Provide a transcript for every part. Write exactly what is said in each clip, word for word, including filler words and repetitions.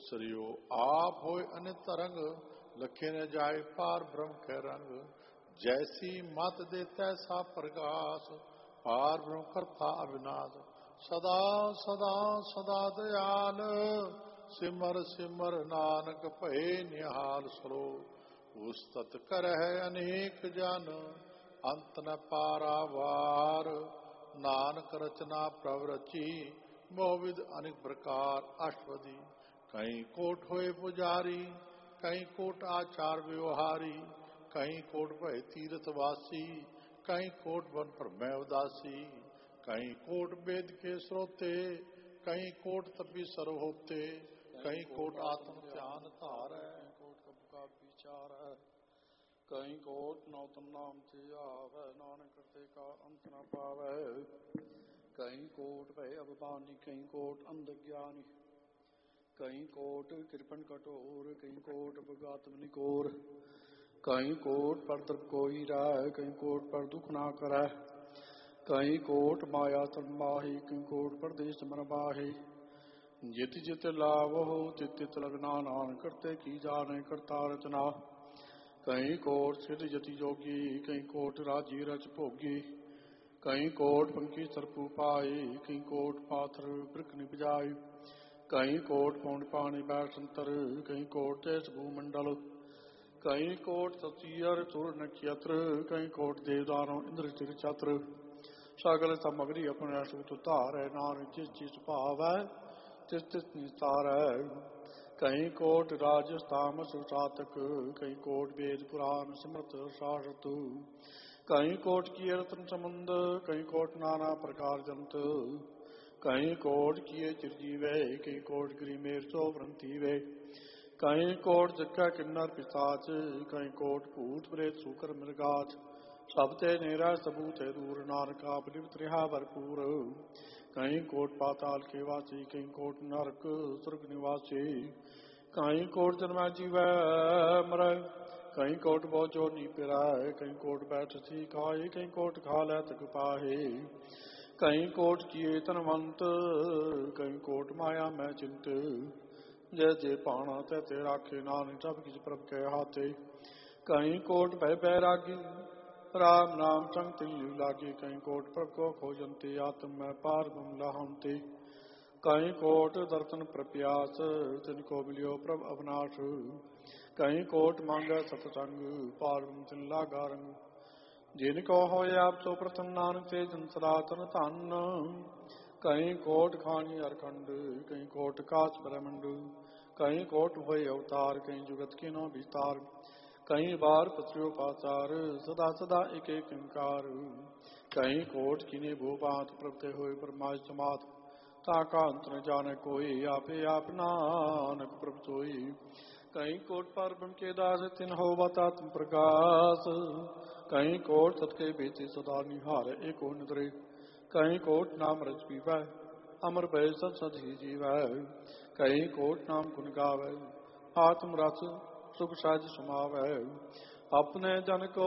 सरियो आप होय अनित रंग, लखे न जाए पार ब्रह्म के रंग। जैसी मत दे तैसा प्रकाश, पार ब्रह्म करता अविनाश। सदा सदा सदा दयाल, सिमर सिमर नानक भय निहाल। सरो उस्तत कर है अनेक जन, अंत न पारावार। नानक रचना प्रवरची, मोविद अनेक प्रकार अष्टपदी। कहीं कोट होए पुजारी, कहीं कोट आचार व्यवहारी। कहीं कोट भय तीर्थवासी, कहीं कोट वन पर मैं उदासी। कहीं कोट वेद के स्रोते, कहीं कोट तपी सर्व होते। कहीं कोट आत्म ध्यान धार है, कोट कब का विचार है। कहीं कोट नौतन नाम से आवे, नानक करते का अंत न पावे। कहीं कोट भय अभिमानी, कहीं कोट अंध ज्ञानी। कहीं कोट कृपण कठोर, कहीं कोट भगात्म निकोर। कहीं कोट पर द्रव कोई राय, कहीं कोट पर दुख ना करे। कहीं कोट माया तन्माही, कहीं कोट परदेश मन बाही। जित जित लाभ हो तित तित लगना, नान करते की जाने करता रचना। कहीं कोट सिद्ध जति जोगी, कहीं कोट राजी रच भोगी। कहीं कोट पंखी सरपू पाई, कहीं कोट पाथर वृक निपजाई। कहीं कोट पौंड पानी बैठ संतर, कहीं कोट देश भूमंडल। कहीं कोट सचियर सुर नक्षत्र, कहीं कोट देवदानों इंद्र चिर छत्र। सगल सामग्री अपने सूत धार है, नानक जिस जिस भाव है तिस तिस निस्तार है। कहीं कोट राजस्थान सुसातक, कहीं कोट वेद पुराण सिमरत शाश्वत। कहीं कोट किए रत्न समुंद, कहीं कोट नाना प्रकार जंत। कहीं कोट किए चिरजीवे, कहीं कोट गिरी मेर सो व्रंथी वे। कहीं कोट जक्का किन्नर पिशाच, कहीं कोट भूत प्रेत सूकर मृगाच। सब ते नेरा सबूत है दूर, नानका बलिवत रहा भरपूर। कहीं कोट पाताल के वासी, कहीं कोट नरक स्वर्ग निवासी। कहीं कोट जन्मा जीव मर, कहीं कोट बोझो नी पिराए। कहीं कोट बैठ सी खाए, कहीं कोट खा लै तक पाहे। कहीं कोट किए तनवंत, कहीं कोट माया मैं चिंत। जय जय पाना तै ते राखे, नानक सब किछ प्रभ के हाथे। कहीं कोट भय बैरागी, राम नाम संग तिल लागे। कहीं कोट प्रभ को खोजंते, आत्म में पार गुम लहंते। कहीं कोट दर्शन प्रप्यास, तिनको मिलियो प्रभ अविनाश। कहीं कोट मांगे सतसंग, पार गुम तिल लागा रंग। जिनको होए आप सो प्रथम, नानक ते जन सनातन धन। कहीं कोट खानी अरखंड, कहीं कोट काश ब्रह्मंड। कहीं कोट होए अवतार, कहीं जुगत के नो विस्तार। कहीं बार पत्रियो पाचार, सदा सदा एक एक अंकार। कहीं कोट किने भूपात, प्रभते होए परमाय समात। ताका अंत न जाने कोई, आपे आप नानक प्रभ सोई। कहीं कोट पर ब्रह्म के दास, तिन हो बतात्म प्रकाश। कहीं कोट सतके बेचे सदा निहार, एको निद्रे। कहीं कोट नाम रच पीवै, अमर भय सत सद ही जीवै। कहीं कोट नाम गुण गावै, आत्म रस सुख सहज समावै। अपने जन को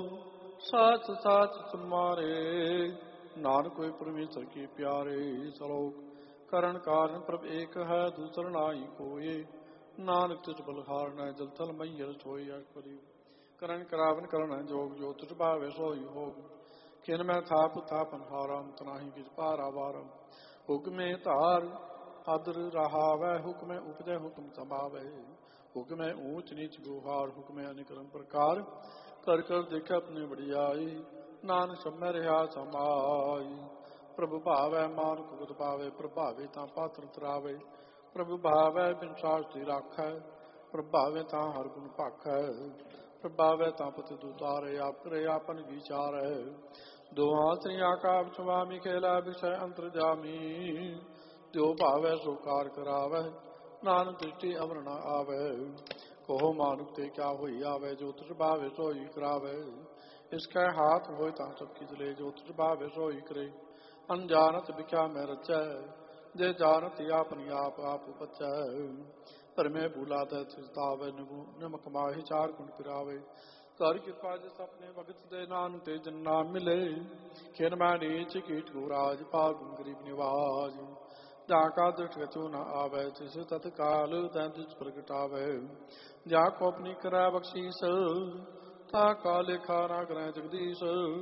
साच साच सुमारे, नानक कोई परमेश्वर के प्यारे। सलोक करण कारण प्रभ एक है, दूसर नाई कोई। नानक तुझ बलहार न, जल थल मैयर सोई। अष्टपदी करण करावन करण जोग, जो तुझ भावे सोई होग। किन मैं थाप थापन हारम, तनाही किस पारावारम। हुक्मे धार आदर रहावै, हुक्मे उपजय हुक्म समावै। हुक्मे ऊंच नीच गुहार, हुक्मे अनिक्रम प्रकार। कर कर देखे अपने बड़ियाई, नानक सब में रहा समाई। प्रभु भावै मानुख गुद पावे, प्रभावे ता पात्र तरावे। प्रभु भावै बिन सास्ती राखै, प्रभावे ता हर गुण भाखै। प्रभावे ता पति दुतारे, आप करे आपन विचार। दोहा श्रिया का स्वामी खेला, विषय अंतर जामी। जो भावै सो कार करावै, नानक दृष्टि अवर न आवे। कहो मानुख ते क्या होई आवे, जो तुझ भावे सोई करावे। इसके हाथ होए ता सब किछ ले, जो तुझ भावे सोई करे। अनजानत बिख्या में रचै, जे जानत अपनी आप आप बचै। पर मैं भूला दे थिसतावे, नमक माही चार गुण पिरावे। कर कृपा जिस अपने भगत दे, नानक ते जन नाम मिले। खिन मैं नीच कीट गुराज, पार गुण गरीब निवाज। ਜਾ ਕਾ ਦ੍ਰਿਸ਼ਟ ਕਛੂ ਨ ਆਵੈ ਤਿਸ ਤਤਕਾਲ ਤੈ ਤਿਸ ਪ੍ਰਗਟਾਵੈ ਜਾ ਕੋ ਆਪਣੀ ਕਰੈ ਬਖਸ਼ੀਸ ਤਾ ਕਾ ਲੇਖਾ ਨਾ ਕਰੈ ਜਗਦੀਸ਼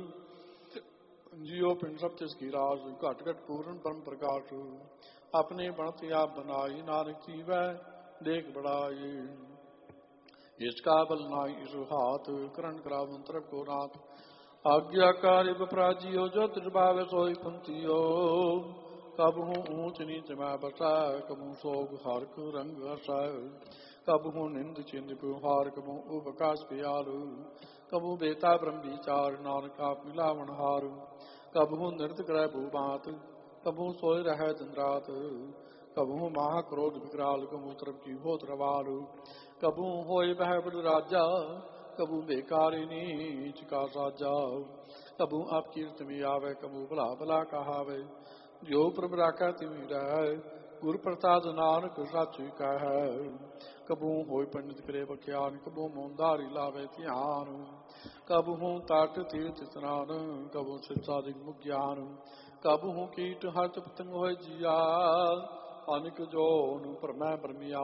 ਜਿਉ ਪਿੰਡ ਸਭ ਤਿਸ ਕੀ ਰਾਜ ਘਟ ਘਟ ਪੂਰਨ ਪਰਮ ਪ੍ਰਕਾਸ਼ ਆਪਣੇ ਬਣਤ ਆਪ ਬਨਾਈ ਨਾਨਕ ਜੀਵੈ ਦੇਖ ਬੜਾਈ ਇਸ ਕਾ ਬਲ ਨਾਈ ਇਸ ਹਾਥ ਕਰਨ ਕਰਾ ਮੰਤਰ ਕੋ ਨਾਥ ਆਗਿਆਕਾਰੀ ਬਪਰਾਜੀਓ ਜੋ ਤਿਰਭਾਵੇ ਸੋਈ ਕੁੰਤੀਓ ਕਬ ਹੂੰ ਊਚ ਨੀਚ ਮੈਂ ਬਸਾ ਕਬੂ ਸੋਗ ਹਰਕ ਰੰਗ ਹਸਾ ਕਬ ਹੂੰ ਨਿੰਦ ਚਿੰਦ ਪਿਹਾਰ ਕਬੂ ਉਪਕਾਸ਼ ਪਿਆਲੂ ਕਬੂ ਬੇਤਾ ਬ੍ਰਹਮ ਵਿਚਾਰ ਨਾਨਕ ਆਪ ਮਿਲਾਵਣ ਹਾਰ ਕਬ ਹੂੰ ਨਿਰਤ ਕਰੈ ਭੂਬਾਤ ਕਬੂ ਸੋਇ ਰਹਿ ਦਿਨ ਰਾਤ ਕਬੂ ਮਹਾ ਕ੍ਰੋਧ ਵਿਕਰਾਲ ਕਬੂ ਤਰਬ ਕੀ ਹੋਤ ਰਵਾਲੂ ਕਬੂ ਹੋਇ ਬਹਿ ਬੜ ਰਾਜਾ ਕਬੂ ਬੇਕਾਰੀ ਨੀਚ ਕਾ ਸਾਜਾ ਕਬੂ ਆਪ ਕੀਰਤ ਮੀ ਆਵੇ ਕਬੂ ਭਲਾ ਭਲਾ ਕਹਾਵੇ ਜੋ ਪ੍ਰਭ ਰਾਖੈ ਤਿਵੀ ਰਹਿ ਗੁਰ ਪ੍ਰਸਾਦ ਨਾਨਕ ਸਾਚੀ ਕਹੈ ਕਬੂ ਹੋਇ ਪੰਡਿਤ ਕਰੇ ਬਖਿਆਨ ਕਬੂ ਮੋਂਦਾਰੀ ਲਾਵੇ ਧਿਆਨ ਕਬੂ ਹੂੰ ਤਟ ਤੀਰਥ ਇਸਨਾਨ ਕਬੂ ਸਿੱਧਾਦਿਕ ਮੁਗਿਆਨ ਕਬੂ ਹੂੰ ਕੀਟ ਹਰਤ ਪਤੰਗ ਹੋਇ ਜੀਆ ਅਨਿਕ ਜੋਨ ਭਰਮੈ ਭਰਮਿਆ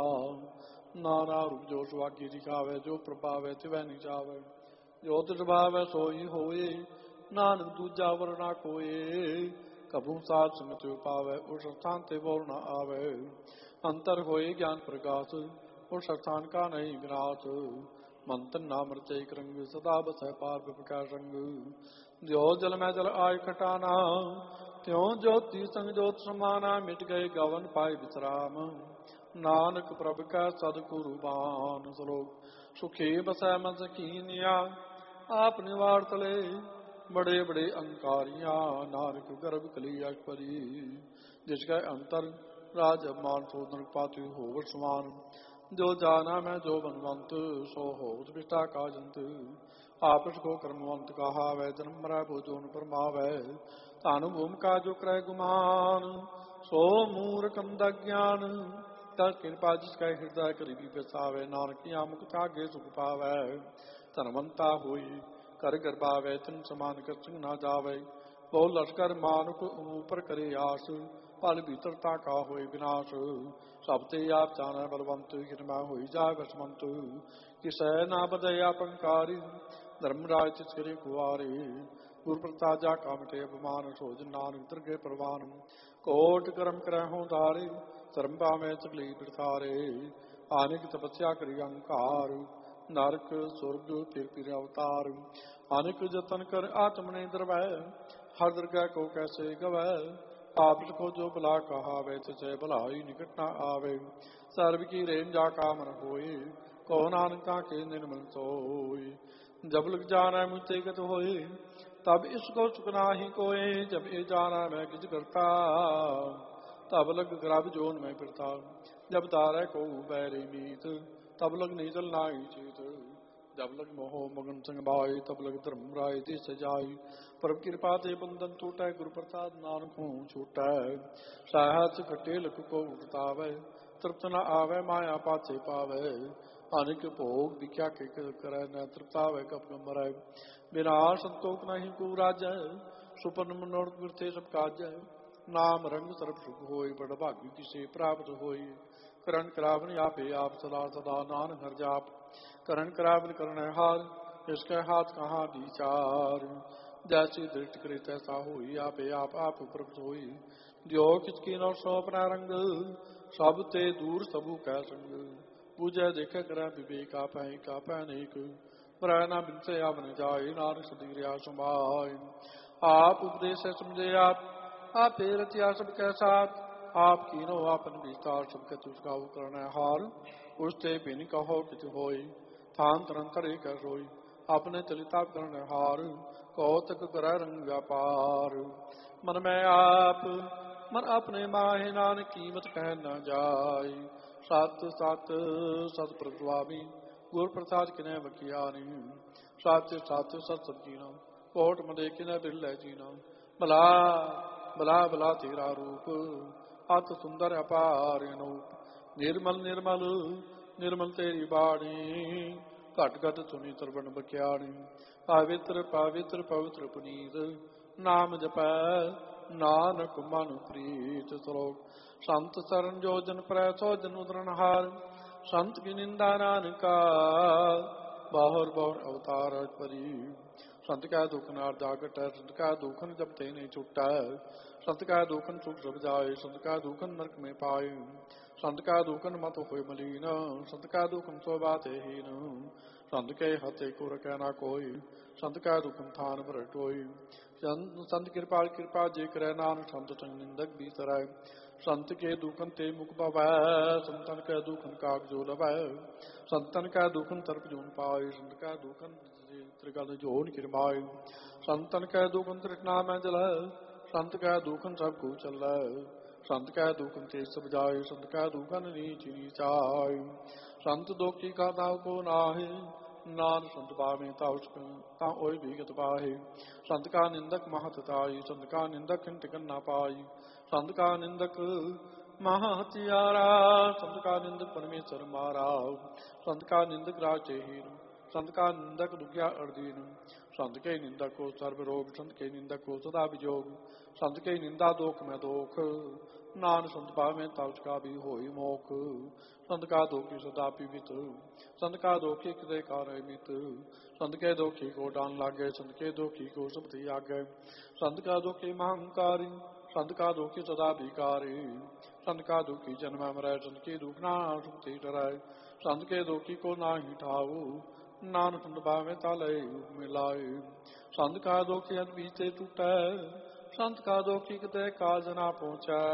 ਨਾਨਾ ਰੂਪ ਜੋ ਸੁਆਗੀ ਦਿਖਾਵੇ ਜੋ ਪ੍ਰਭਾਵੇ ਤਿਵੈ ਨੀ ਜਾਵੇ ਜੋ ਤਿਰਭਾਵੇ ਸੋਈ ਹੋਏ ਨਾਨਕ ਦੂਜਾ ਵਰਨਾ ਕੋਏ ਕਬੂ ਸਾਧ ਸੰਗਤ ਪਾਵੇ ਉਸ ਸਥਾਨ ਤੇ ਬੋਲ ਨਾ ਆਵੇ ਅੰਤਰ ਹੋਏ ਗਿਆਨ ਪ੍ਰਕਾਸ਼ ਉਸ ਸਥਾਨ ਕਾ ਨਹੀਂ ਵਿਨਾਸ਼ ਮੰਤਨ ਨਾਮ ਰਚੈ ਕਰੰਗ ਸਦਾ ਬਸੈ ਪਾਰ ਪ੍ਰਕਾਸ਼ ਰੰਗ ਜੋ ਜਲ ਮੈਂ ਜਲ ਆਇ ਖਟਾਨਾ ਤਿਉ ਜੋਤੀ ਸੰਗ ਜੋਤ ਸਮਾਨਾ ਮਿਟ ਗਏ ਗਵਨ ਪਾਏ ਵਿਸਰਾਮ ਨਾਨਕ ਪ੍ਰਭ ਕੈ ਸਤਿਗੁਰੂ ਬਾਣ ਸਲੋਕ ਸੁਖੇ ਬਸੈ ਮਨ ਸਕੀਨਿਆ ਆਪ ਨਿਵਾਰ ਤਲੇ ਬੜੇ ਬੜੇ ਅੰਕਾਰੀਆਂ ਨਾਨਕ ਗਰਭ ਕਲੀ ਅਕਪਰੀ ਜਿਸ ਕੈ ਅੰਤਰ ਰਾਜ ਅਭਿਮਾਨ ਸੋਦਨ ਪਾਤੀ ਹੋਵ ਸਮਾਨ ਜੋ ਜਾਨਾ ਮੈਂ ਜੋ ਬਨਵੰਤ ਸੋ ਹੋਤ ਵਿਟਾ ਕਾਜੰਤ ਆਪਸ ਕੋ ਕਰਮਵੰਤ ਕਹਾਵੈ ਜਨਮ ਮਰੈ ਭੋਜੋਨ ਪਰਮਾਵੈ ਧਨ ਭੂਮਿਕਾ ਜੋ ਕਰੈ ਗੁਮਾਨ ਸੋ ਮੂਰਖੰ ਦਾ ਗਿਆਨ ਤਸ ਕਿਰਪਾ ਜਿਸ ਕੈ ਹਿਰਦੈ ਕਰੀਬੀ ਬਸਾਵੇ ਨਾਨਕੀਆਂ ਮੁਕਤ ਆਗੇ ਸੁਖ ਪਾਵੈ ਧਨਵੰਤਾ ਹੋਈ ਕਰ ਗਰਬਾਵੇ ਤਨ ਸਮਾਨ ਕਛੁ ਨਾ ਜਾਵੇ ਬਹੁ ਲਸ਼ਕਰ ਮਾਨੁਕ ਉਪਰ ਕਰੇ ਆਸ ਪਲ ਭੀਤਰਤਾ ਕਾ ਹੋਏ ਵਿਨਾਸ਼ ਸਭ ਤੇ ਆਪ ਜਾਣੈ ਬਲਵੰਤ ਕਿਰਮਾ ਹੋਈ ਜਾਏ ਬਸਮੰਤ ਕਿਸੈ ਨਾ ਬਦੈ ਆਪੰਕਾਰੀ ਧਰਮ ਰਾਜ ਤਿਸ ਕਰੇ ਕੁਆਰੇ ਗੁਰ ਪ੍ਰਤਾਜਾ ਕਾਮਟੇ ਅਪਮਾਨ ਸੋਜ ਨਾਨਕ ਦਰਗੇ ਪ੍ਰਵਾਨ ਕੋਟ ਕਰਮ ਕਰੈ ਹੋਂ ਧਾਰੇ ਧਰਮ ਭਾਵੇਂ ਚਕਲੀ ਬਿਰਥਾਰੇ ਆਨਿਕ ਤਪੱਸਿਆ ਕਰੀ ਅਹੰਕਾਰ ਨਰਕ ਸੁਰਗ ਫਿਰ ਫਿਰ ਅਵਤਾਰ ਅਨਿਕ ਜਤਨ ਕਰ ਆਤਮਨੇ ਦਰਵੈ ਹਰ ਦਰਗਹਿ ਕੋ ਕੈਸੇ ਗਵੈ ਆਪਸ ਕੋ ਜੋ ਭਲਾ ਕਹਾਵੇ ਤਿਸੈ ਭਲਾਈ ਨਿਕਟ ਨਾ ਆਵੇ ਸਰਬ ਕੀ ਰੇਨ ਜਾ ਕਾਮਨ ਹੋਏ ਕੋ ਨਾਨਕਾ ਕੇ ਨਿਰਮਲ ਸੋਈ ਜਬ ਲਗ ਜਾਣਾ ਮੁਤੇ ਗਤ ਹੋਏ ਤਬ ਇਸ ਕੋ ਚੁਕਨਾ ਹੀ ਕੋਏ ਜਬ ਇਹ ਜਾਣਾ ਮੈਂ ਕਿਛ ਕਰਤਾ ਤਬ ਲਗ ਗ੍ਰਭ ਜੋਨ ਮੈਂ ਫਿਰਤਾ ਜਬ ਤਾਰੈ ਕੋ ਬੈਰੇ ਮੀਤ ਤਬ ਲਗ ਨਹੀਂ ਚਲ ਨਾਹੀ ਚੀਤ ਜਬ ਲਗ ਮੋਹ ਮਗਨ ਸੰਗ ਬਾਈ ਤਬ ਲਗ ਧਰਮ ਰਾਏ ਦੀ ਸਜਾਈ ਪ੍ਰਭ ਕਿਰਪਾ ਤੇ ਬੰਧਨ ਟੂਟੈ ਗੁਰ ਪ੍ਰਸਾਦ ਨਾਨਕ ਹੂੰ ਛੂਟੈ ਸਾਹਸ ਖਟੇ ਲਖ ਕੋ ਉਤਾਵੈ ਤ੍ਰਿਪਤ ਨ ਆਵੈ ਮਾਇਆ ਪਾਛੇ ਪਾਵੈ ਅਨਿਕ ਭੋਗ ਵਿਖਿਆ ਕੇ ਕਰੈ ਨ ਤ੍ਰਿਪਤਾਵੈ ਕਪ ਮਰੈ ਬਿਨਾ ਸੰਤੋਖ ਨਹੀਂ ਕੋ ਰਾਜੈ ਸੁਪਨ ਮਨੋਰਥ ਬਿਰਥੇ ਸਭ ਕਾਜੈ ਨਾਮ ਰੰਗ ਸਰਬ ਸੁਖ ਹੋਈ ਬੜ ਭਾਗੀ ਕਿਸੇ ਪ੍ਰਾਪਤ ਹੋਈ ਕਰਨ ਕਰਾਵਨ ਆਪੇ ਆਪ ਸਦਾ ਸਦਾ ਨਾਨਕ ਹਰਿ ਜਾਪ ਕਰਨ ਕਰਾਵਨ ਕਰਨੈ ਹਾਰ ਇਸ ਕੈ ਹਾਥ ਕਹਾਂ ਵਿਚਾਰ ਜੈਸੀ ਦ੍ਰਿਸ਼ਟ ਕਰੇ ਤੈਸਾ ਹੋਈ ਆਪੇ ਆਪ ਆਪ ਪ੍ਰਗਟ ਹੋਈ ਜੋ ਕਿਛ ਕੀਨੋ ਸੋ ਆਪਣਾ ਰੰਗ ਸਭ ਤੇ ਦੂਰ ਸਭੂ ਕੈ ਸੰਗ ਪੂਜੈ ਦੇਖੈ ਕਰੈ ਵਿਵੇਕ ਆਪੈ ਕਾਪੈ ਅਨੇਕ ਪਰੈ ਨਾ ਬਿਨਸੇ ਆਵਨ ਜਾਏ ਨਾਨਕ ਸਦੀ ਰਿਆ ਸੰਭਾਈ ਆਪ ਉਪਦੇਸ਼ ਸਮਝੇ ਆਪ ਆਪੇ ਰਚਿਆ ਸਭ ਕੈ ਸਾਥ ਆਪ ਕੀਨੋ ਆਪਨ ਵਿਸਤਾਰ ਸਭ ਕੈ ਤੁਸ ਗਾਉ ਕਰਨੈ ਹਾਰ ਉਸ ਤੇ ਬਿਨ ਕਹੋ ਕਿਤ ਹੋਈ ਥਾਨ ਤਰੰਤਰ ਏਕ ਸੋਈ ਆਪਣੇ ਚਲਿਤਾ ਕਰਨੈ ਹਾਰ ਕੌਤਕ ਕਰੈ ਰੰਗ ਵਿਆਪਾਰ ਮਨ ਮੈਂ ਆਪ ਮਨ ਆਪਣੇ ਮਾਹੇ ਨਾਨਕ ਕੀਮਤ ਕਹਿ ਨਾ ਜਾਈ ਸਤ ਸਤ ਸਤ ਪ੍ਰਭੁਆਮੀ ਗੁਰ ਪ੍ਰਸਾਦ ਕਿਨੈ ਵਕਿਆਨੀ ਸਤ ਸਤ ਸਤ ਸਬਜੀਨਾ ਕੋਟ ਮਦੇ ਕਿਨੈ ਬਿਰਲੇ ਜੀਨਾ ਭਲਾ ਭਲਾ ਭਲਾ ਤੇਰਾ ਰੂਪ ਅਤ ਸੁੰਦਰ ਅਪਾਰ ਅਨੂਪ ਨਿਰਮਲ ਨਿਰਮਲ ਨਿਰਮਲ ਤੇਰੀ ਬਾਣੀ ਘਟ ਘਟ ਸੁਣੀ ਤਰਵਣ ਬਕਿਆਣੀ ਪਵਿੱਤਰ ਪਵਿੱਤਰ ਪਵਿੱਤਰ ਪੁਨੀਤ ਨਾਮ ਜਪੈ नानक मन प्रीत श्लोक। संत शरण जो जन परै सो जन उदरण हार। संत की निंदा नानका बाहर बाहर अवतार परी। संत का दुख नार जागट है, संत का दुखन जब ते नहीं छुटा। संत का दुखन सुख सब जाए, संत का दुखन नरक में पाए। संत का दुखन मत होय मलीन, संत का दुखन सो बात हीन। संत के हते को रखे ना कोई, संत का दुखन थान पर टोई। संत कृपा कृपा जे करे नान, संत संग निंदक भी सराय। संत के दुखन ते मुख पावै, संतन के दुखन काग जो लवै। संतन का दुखन तरप जोन पाए, संत का दुखन त्रिगल जोन किरमाए। संतन का दुखन तृष्णा में जलै, संत का दुखन सब को चलै। संत का दुखन तेज सब जाए, संत का दुखन नीच नीचाय। संत दोखी का दाव को नाहे, नान संत पावे ता ओय विगत पाहे। संत का निंदक महतताई, संत का निंदक टिकन ना पाई। संत का निंदक महा हथियारा, संत का निंदक परमेश्वर मारा। संत का निंदक राजे हीन, संत का निंदक दुखिया अर्दीन। संत के निंदक को सर्व रोग, संत के निंदक को सदा विजोग। संत के निंदा दोख में दोख, नान संत पावे तब का भी होई मोख। संत का दोखी सदा पीड़ित, संत का दोखी कृदय कार्य मित। संत के दोखी को डान लागे, संत के दोखी को सब त्यागे। संत का दोखी महंकारी, संत का दुखी सदा भिकारी। संत का दुखी जन्म मरै, संत की दुख ना सुखती डरै। संत के दुखी को ना ही ठाऊ, नान संत भावे ताले मिलाए। संत का दुखी अन बीते टूटै, संत का दुखी कदे काज ना पहुँचै।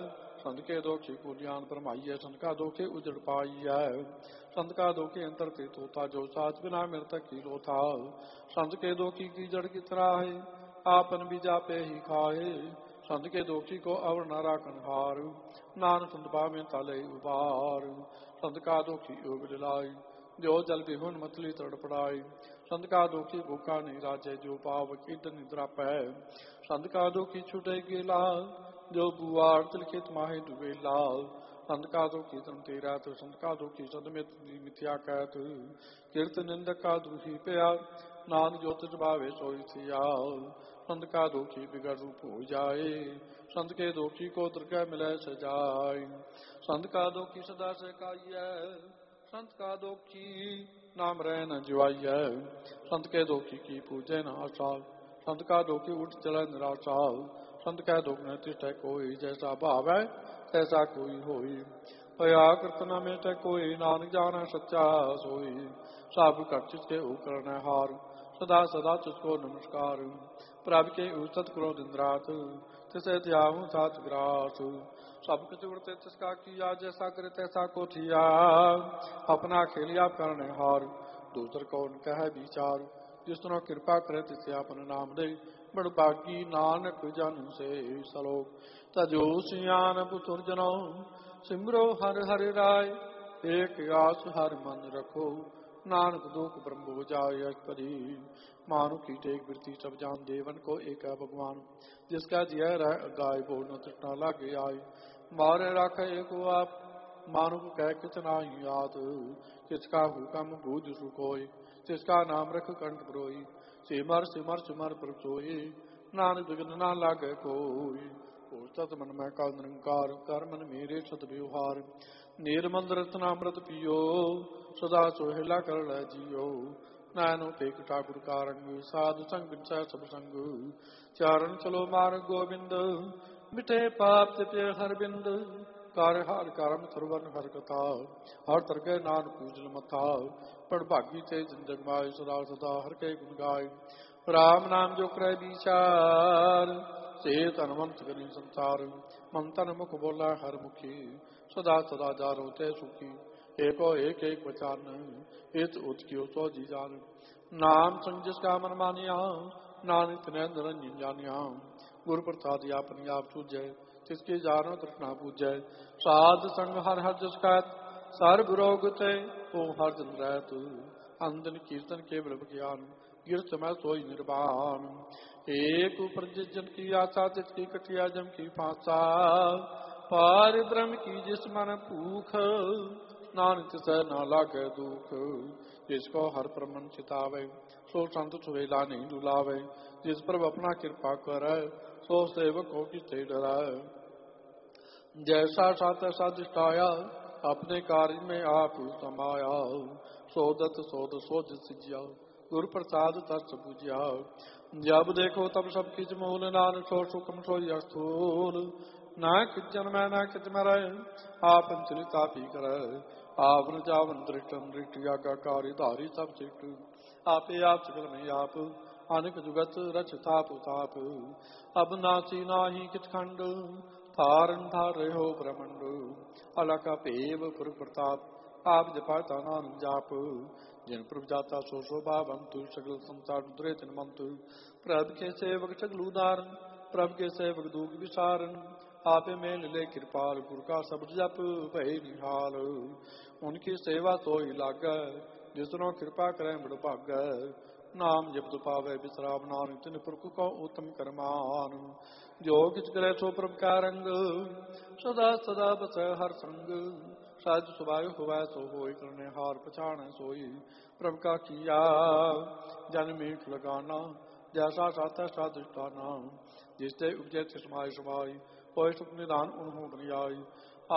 संत के दुखी को ज्ञान परमाइय, संत का दुखी उजड़ पाइय। संत का दुखी अंतर ते तोता, जो साच बिना मृतक की लोथा। संत के दुखी की जड़ की तराहे, आपन बीजा पे ही खाए। संत के दोखी को अवर न राखन हार, नान संत पावे ताले उबार। संत का दोखी योग दिलाई, जो जल बिहुन मछली तड़पड़ाई। संत का दोखी भूखा नहीं राजे, जो पावक ईद निद्रा पै। संत का दोखी छुटे गेला, जो बुआर तिलखित माहे डुबेला। संत का दोखी तन तेरा, तो संत का दोखी सद में मिथ्या कहत। कीर्त निंदक का दोषी प्या, नान जो तुझ भावे सोई थिया। संत का दोखी बिगड़ रूप हो जाए, संत के दोखी को दुर्गा मिले सजाए। संत का दोखी सदा से काइय, संत का दोखी नाम रह न जुआइय। संत के दोखी की पूजे न आसाल, संत का दोखी उठ चले निराशाल। संत का दोख न तिष्ठै कोई, जैसा भाव है तैसा कोई होई। पया कीर्तन में तै कोई, नानक जाना सच्चा सोई। सब कर के उकरण हार, सदा सदा तुझको नमस्कार। प्रभ के उस्तत क्रोध इंद्रात, तिसे त्याहूं सात ग्रास। सब कुछ उड़ते तिसका किया, जैसा करे तैसा को थिया। अपना खेलिया करने हार, दूसर कौन कह विचार। जिसनो कृपा करे तिसे अपन नाम दे, बड़ बागी नानक जन से सलोक। तजो सियान पुतुर जनो, सिमरो हर हर राय। एक आस हर मन रखो, नानक दुख ब्रह्म बुझाय परी। मानु की टेक वृत्ति सब जान, देवन को एक है भगवान। जिसका जिया रह गाय, बोल न तृष्णा लागे आय। मारे राखे एक आप, मानु को कह कितना ही याद। किसका हुकम बूझ सुकोई, जिसका नाम रख कंठ प्रोई। सिमर सिमर सिमर पर सोई, नानक विघ्न ना लागे कोई। सत मन में का निरंकार, कर मन मेरे सत व्यवहार। निर्मल रत्नामृत पियो, सदा सोहेला कर लै जियो। नैनो टेक ठाकुर का रंग, साधु संग बिनसा सब संग। चारण चलो मार्ग गोविंद, मिटे पाप ते हर बिंद। कार्य हार कारम सरवन हर कथा, हर तरह नान पूजल मथा। पढ़ भागी ते जन जगमाय, सदा सदा हर के गुण गाय। राम नाम जो करे विचार, से तनवंत करी संसार। मन तन मुख बोला हर मुखी, सदा सदा जारो ते सुखी। एको एक एक बचान, हित उत्कियो सो जी जान। नाम संग जिसका मन मानिया, नानक ने निरंजन जानिया। गुरु प्रसाद अपनी आप सूझे, तिसकी जानो तृष्णा पूजै। साध संग हर हर जस कहत, सर्व रोग ते ओ हर जन रहत। अंदन कीर्तन केवल ज्ञान, गिरत में सोई निर्वाण। एक ऊपर जिस जन की आशा, तिसकी कटिया जम की फांसा। पार ब्रह्म की जिस मन भूख, नानक तिसै न लागे दुख। जिसको हर प्रमन चितावे सो संत सुवेला नहीं दुलावे। जिस पर अपना कृपा करे सो सेवक को किसे डराए। जैसा सात ऐसा दिष्टाया अपने कार्य में आप समाया। सोदत सोद सोज सिजिया गुरु प्रसाद तत्स पूजिया। जब देखो तब सब किच मूल नानक सो सुखम सो स्थूल। न किच जन्म न किच मर आप चलिता पी कर। आपन जावन दृष्टम दृष्टि आज्ञाकारी धारी सब चिट। आपे आप सकल में आप अनेक जुगत रच ताप ताप। अब नासी नाही किच खंड थारन थार हो ब्रह्मंड। अलग पेव पुर प्रताप आप जपाता नाम जाप। जिन प्रभ जाता सो शोभावंतु सगल संसार दुरे तिन मंतु। प्रभ के सेवक सगल उदाहरण प्रभ के सेवक दुख विसारन। आपे मेल ले कृपाल गुरु का सब जप भय निहाल। उनकी सेवा तो ही लाग जिसनो कृपा करें बड़ भाग। नाम जप पावे विश्राम नानक तिन पुरख को उत्तम करमान। जो किच करे सो प्रभ का रंग सदा सदा बस हर संग। साज सुभाय हुआ सो होय करने हार पछाण सोई। प्रभ का किया जन मीठ लगाना जैसा साता साधिष्ठाना। जिसते उपजे समाय समाय होय सुख निदान उन्हों बनियाई।